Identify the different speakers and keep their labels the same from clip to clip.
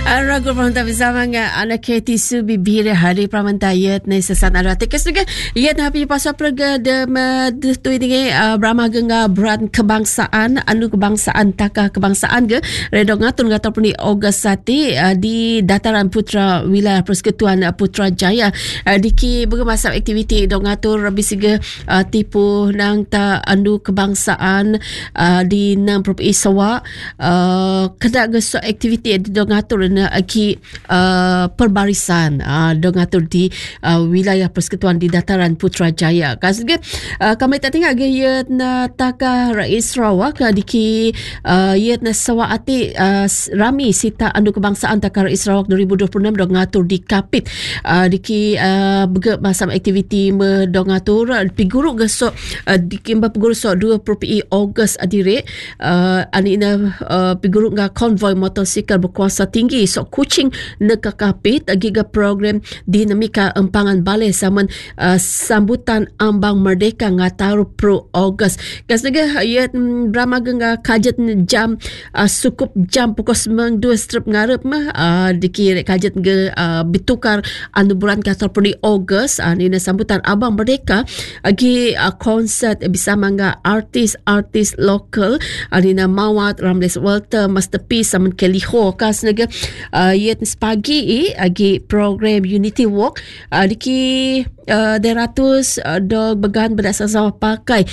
Speaker 1: Ragu Pramanta bersama dengan anak KT Bibir hari Pramanta yat na sesan arate kesuga yat happy pasal perga de tu ini Brahma Genga brand kebangsaan anu kebangsaan takah kebangsaan ge redong ngatur puni Ogos Sati di dataran Putra wilayah Persekutuan Putrajaya diki bermasa aktiviti dong ngatur bisiga tipu nang ta anu kebangsaan di nang propi Sarawak kada geso aktiviti dong ngatur aki perbarisan dongatur di wilayah Persekutuan di dataran Putrajaya. Kasge kami tak tengok gaya na taka Rais Sarawak diki yet na sawaati rami sita anu kebangsaan taka Rais Sarawak 2026 dongatur di Kapit diki bege masam aktiviti me dongatur piguru gesok diki piguru so 2 Ogos adire ani na piguru nga konvoi motosikal berkuasa tinggi sok kucing neka Kapit giga program dinamika empangan balai saman sambutan ambang merdeka ngataru pro Ogos kasnaga ayat Brahma Genga kajet jam sukup jam pukul 9 strip ngarep mah dikira kajet ge bitukar anu bulan katar pro Ogos ni sambutan ambang merdeka agi konsert bisa mangga artis lokal adina Mawat Ramles Walter Masterpiece saman Keliho kasnaga yet pagi agi program Unity Walk diki 200 dog began berdasarkan pakai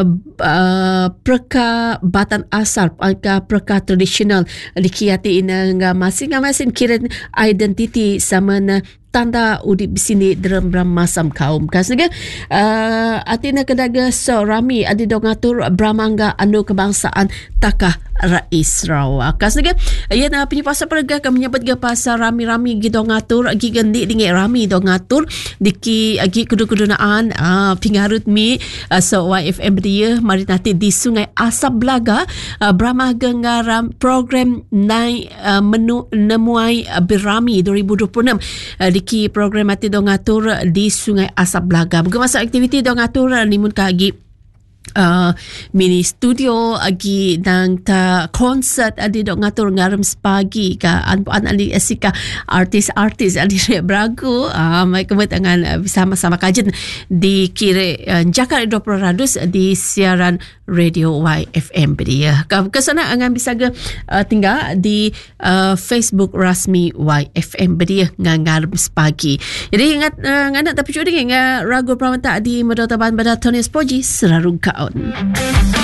Speaker 1: perka batan asal perka tradisional dikiyati ina masing-masing kira identiti sama tanda udip di sini dalam masam kaum kasnaga atina kedaga so rami adi dongatur Bramangga anu kebangsaan takah Rais Sarawak kasnaga ia na penyepasa perga kami menyebut ke pasal rami-rami gi dongatur gi gendi dingi rami dongatur diki agi kudu-kudunaan pingarut mi so YFM dia mari nanti di Sungai Asap Blaga Brahma Gengaram program nai menu nemuai berami 2026 diki program mati dongatur di Sungai Asap Blaga. Bermasa aktiviti dongatur limun kagi mini studio agi nang ta konsert adi dok ngatur ngaram sepagi ka an ali asika artis adi bragu mai kebet dengan bersama-sama kajen di kire Jakarta 20% di siaran radio YFM dia. Kesana angan bisa ke tinggal di Facebook rasmi YFM dia ngaram sepagi. Jadi ingat ngana tapi curi ingat Ragu Pramanta di Medotaban pada Tony Spoji serarung kaon.